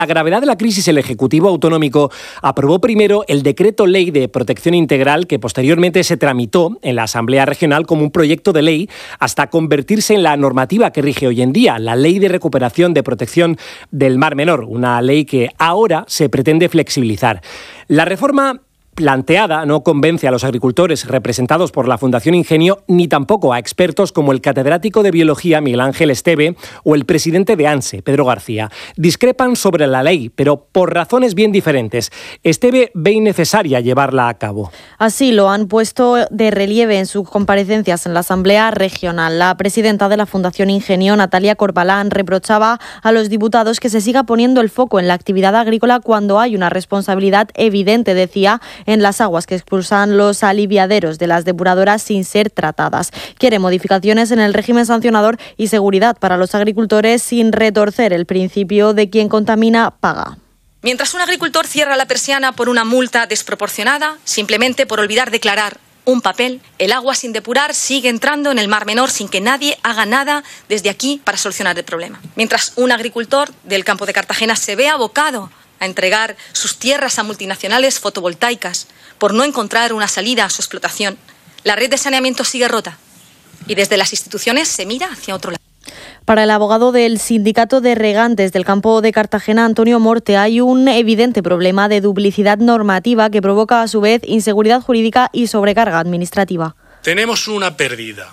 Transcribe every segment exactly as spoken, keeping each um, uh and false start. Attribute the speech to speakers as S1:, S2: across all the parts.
S1: La gravedad de la crisis, el Ejecutivo Autonómico aprobó primero el Decreto Ley de Protección Integral, que posteriormente se tramitó en la Asamblea Regional como un proyecto de ley hasta convertirse en la normativa que rige hoy en día, la Ley de Recuperación de Protección del Mar Menor, una ley que ahora se pretende flexibilizar. La reforma planteada no convence a los agricultores representados por la Fundación Ingenio ni tampoco a expertos como el catedrático de Biología Miguel Ángel Esteve o el presidente de ANSE, Pedro García. Discrepan sobre la ley, pero por razones bien diferentes. Esteve ve innecesaria llevarla a cabo.
S2: Así lo han puesto de relieve en sus comparecencias en la Asamblea Regional. La presidenta de la Fundación Ingenio, Natalia Corbalán, reprochaba a los diputados que se siga poniendo el foco en la actividad agrícola cuando hay una responsabilidad evidente, decía, en las aguas que expulsan los aliviaderos de las depuradoras sin ser tratadas. Quiere modificaciones en el régimen sancionador y seguridad para los agricultores sin retorcer el principio de quien contamina paga.
S3: Mientras un agricultor cierra la persiana por una multa desproporcionada, simplemente por olvidar declarar un papel, el agua sin depurar sigue entrando en el Mar Menor sin que nadie haga nada desde aquí para solucionar el problema. Mientras un agricultor del campo de Cartagena se ve abocado a entregar sus tierras a multinacionales fotovoltaicas por no encontrar una salida a su explotación, la red de saneamiento sigue rota y desde las instituciones se mira hacia otro lado.
S2: Para el abogado del Sindicato de Regantes del campo de Cartagena, Antonio Morte, hay un evidente problema de duplicidad normativa que provoca a su vez inseguridad jurídica y sobrecarga administrativa.
S4: Tenemos una pérdida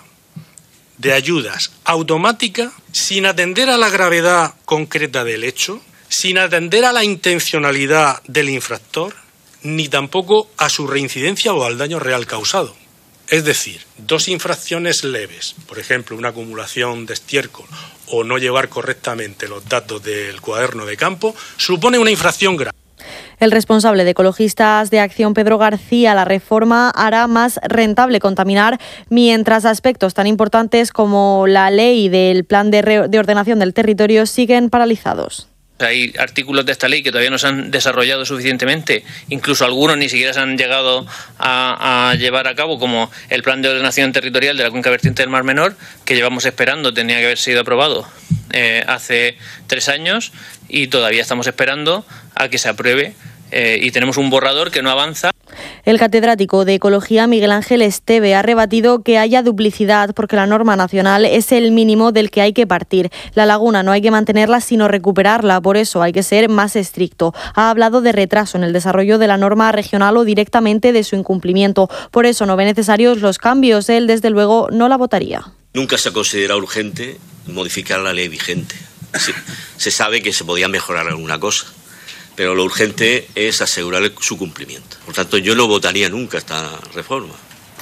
S4: de ayudas automática sin atender a la gravedad concreta del hecho, sin atender a la intencionalidad del infractor, ni tampoco a su reincidencia o al daño real causado. Es decir, dos infracciones leves, por ejemplo, una acumulación de estiércol o no llevar correctamente los datos del cuaderno de campo, supone una infracción grave.
S2: El responsable de Ecologistas de Acción, Pedro García, la reforma hará más rentable contaminar, mientras aspectos tan importantes como la ley del Plan de, re- de Ordenación del Territorio siguen paralizados.
S5: Hay artículos de esta ley que todavía no se han desarrollado suficientemente, incluso algunos ni siquiera se han llegado a, a llevar a cabo, como el Plan de Ordenación Territorial de la Cuenca Vertiente del Mar Menor, que llevamos esperando, tenía que haber sido aprobado eh, hace tres años y todavía estamos esperando a que se apruebe eh, y tenemos un borrador que no avanza.
S2: El catedrático de Ecología, Miguel Ángel Esteve, ha rebatido que haya duplicidad porque la norma nacional es el mínimo del que hay que partir. La laguna no hay que mantenerla sino recuperarla, por eso hay que ser más estricto. Ha hablado de retraso en el desarrollo de la norma regional o directamente de su incumplimiento. Por eso no ve necesarios los cambios. Él, desde luego, no la votaría.
S6: Nunca se ha considerado urgente modificar la ley vigente. Se, se sabe que se podía mejorar alguna cosa, pero lo urgente es asegurar su cumplimiento. Por tanto, yo no votaría nunca esta reforma,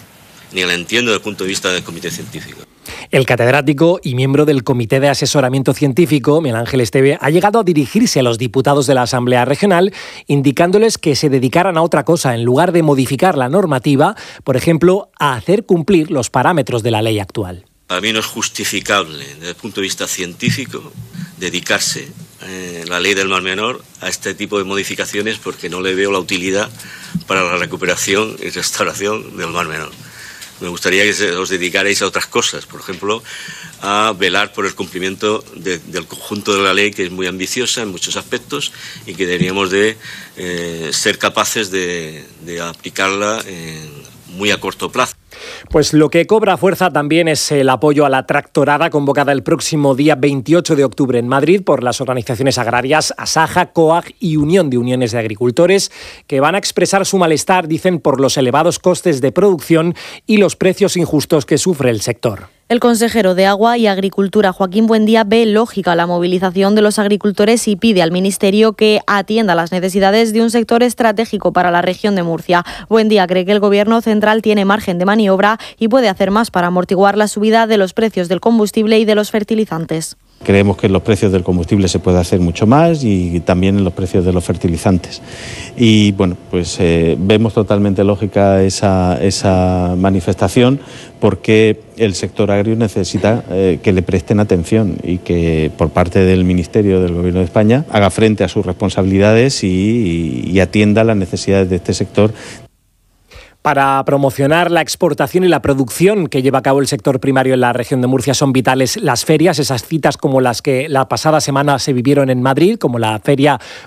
S6: ni la entiendo desde el punto de vista del Comité Científico.
S1: El catedrático y miembro del Comité de Asesoramiento Científico, Miguel Ángel Esteve, ha llegado a dirigirse a los diputados de la Asamblea Regional, indicándoles que se dedicaran a otra cosa en lugar de modificar la normativa, por ejemplo, a hacer cumplir los parámetros de la ley actual.
S6: Para mí no es justificable, desde el punto de vista científico, dedicarse eh, la ley del Mar Menor a este tipo de modificaciones porque no le veo la utilidad para la recuperación y restauración del Mar Menor. Me gustaría que se, os dedicarais a otras cosas, por ejemplo, a velar por el cumplimiento de, del conjunto de la ley, que es muy ambiciosa en muchos aspectos y que deberíamos de eh, ser capaces de, de aplicarla en muy a corto plazo.
S1: Pues lo que cobra fuerza también es el apoyo a la tractorada convocada el próximo día veintiocho de octubre en Madrid por las organizaciones agrarias Asaja, COAG y Unión de Uniones de Agricultores, que van a expresar su malestar, dicen, por los elevados costes de producción y los precios injustos que sufre el sector.
S2: El consejero de Agua y Agricultura, Joaquín Buendía, ve lógica la movilización de los agricultores y pide al Ministerio que atienda las necesidades de un sector estratégico para la región de Murcia. Buendía cree que el Gobierno central tiene margen de maniobra y puede hacer más para amortiguar la subida de los precios del combustible y de los fertilizantes.
S7: Creemos que en los precios del combustible se puede hacer mucho más y también en los precios de los fertilizantes. Y bueno, pues eh, vemos totalmente lógica esa, esa manifestación porque el sector agrario necesita eh, que le presten atención y que por parte del Ministerio del Gobierno de España haga frente a sus responsabilidades y, y, y atienda las necesidades de este sector.
S1: Para promocionar la exportación y la producción que lleva a cabo el sector primario en la región de Murcia son vitales las ferias, esas citas como las que la pasada semana se vivieron en Madrid, como la Feria